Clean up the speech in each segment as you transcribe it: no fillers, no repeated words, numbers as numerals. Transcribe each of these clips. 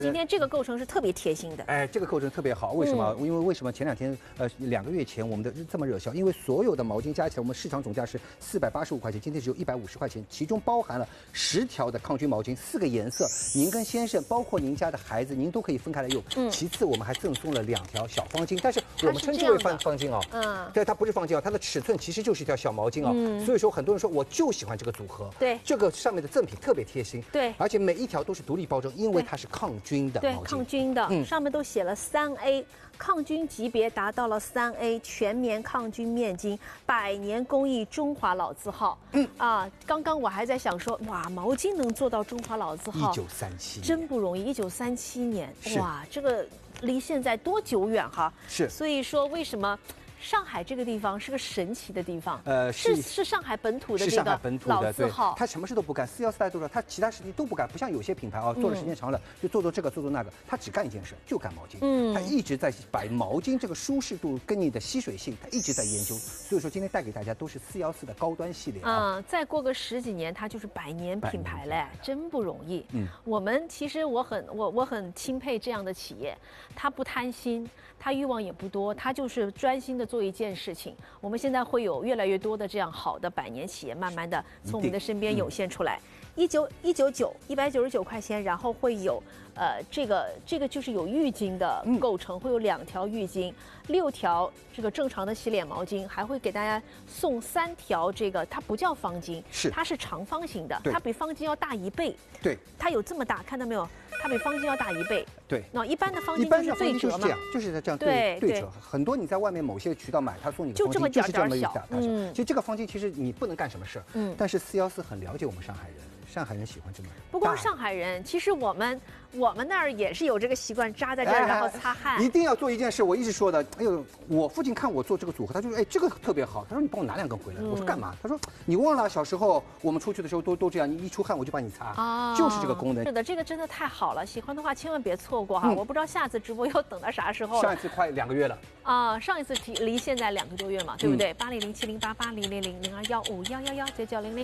今天这个构成是特别贴心的。 哎，这个构成特别好，为什么？因为什么？前2天2个月前我们的这么热销，因为所有的毛巾加起来，我们市场总价是485块钱，今天只有150块钱，其中包含了10条的抗菌毛巾，4个颜色，您跟先生，包括您家的孩子，您都可以分开来用。其次，我们还赠送了2条小方巾，但是我们称之为方巾哦。对，它不是方巾哦，它的尺寸其实就是一条小毛巾哦。所以说，很多人说我就喜欢这个组合。 对， 这个上面的赠品特别贴心。 对， 而且每一条都是独立包装，因为它是抗菌的毛巾。 对，抗菌的，上面都写了3A，抗菌级别达到了3A，全棉抗菌面巾，100年工艺，中华老字号。刚刚我还在想说，哇，毛巾能做到中华老字号 ，1937 真不容易。1937年，哇，这个离现在多久远哈？ 是， 所以说为什么？上海这个地方是个神奇的地方，是上海本土的这个老字号， 他什么事都不干，414大家都知道，他其他事情都不干，不像有些品牌啊，做的时间长了就做这个做那个，他只干一件事，就干毛巾。他一直在把毛巾这个舒适度跟你的吸水性，他一直在研究。所以说今天带给大家都是414的高端系列再过个10几年，它就是100年品牌嘞，真不容易。我们其实我很钦佩这样的企业，他不贪心，他欲望也不多，他就是专心的做一件事情。我们现在会有越来越多的这样好的100年企业，慢慢的从我们的身边涌现出来。199块钱，然后会有这个就是有浴巾的构成，会有2条浴巾，6条这个正常的洗脸毛巾，还会给大家送3条这个，它不叫方巾，它是长方形的，它比方巾要大1倍。 对， 它有这么大，看到没有？它比方巾要大1倍。 对， 那一般的方巾就是对折嘛， 就是这样对折。很多你在外面某些渠道买，他送你就这么就是这么小。 其实这个方巾其实你不能干什么事儿，但是414很了解我们上海人。上海人喜欢这么不光是上海人，其实我们那儿也是有这个习惯，扎在这儿然后擦汗。 一定要做一件事，我一直说的。哎呦，我父亲看我做这个组合，他就说：“哎，这个特别好。”他说：“你帮我拿2根回来。”我说：“干嘛？”他说：“你忘了小时候我们出去的时候都这样，你一出汗我就帮你擦。”就是这个功能。 是的，这个真的太好了，喜欢的话千万别错过哈！我不知道下次直播要等到啥时候了。 上一次快2个月了上一次离现在2个多月嘛，对不对？800708800002151111再叫00。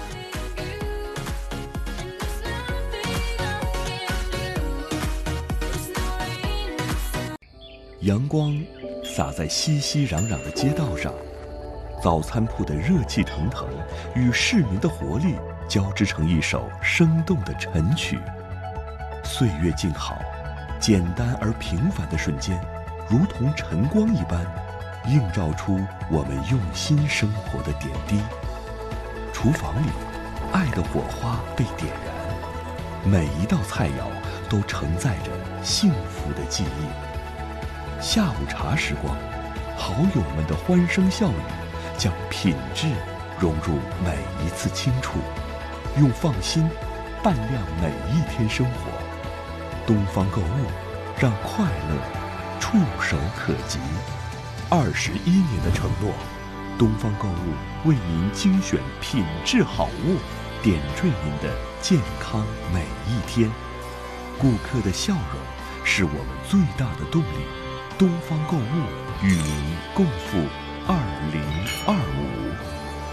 阳光洒在熙熙攘攘的街道上，早餐铺的热气腾腾与市民的活力交织成一首生动的晨曲。岁月静好，简单而平凡的瞬间，如同晨光一般，映照出我们用心生活的点滴。厨房里，爱的火花被点燃，每一道菜肴都承载着幸福的记忆。下午茶时光，好友们的欢声笑语，将品质融入每一次清楚，用放心伴亮每一天生活。东方购物，让快乐触手可及。21年的承诺，东方购物为您精选品质好物，点缀您的健康每一天。顾客的笑容是我们最大的动力。东方购物与您共赴2025，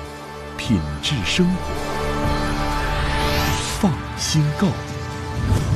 品质生活，放心购。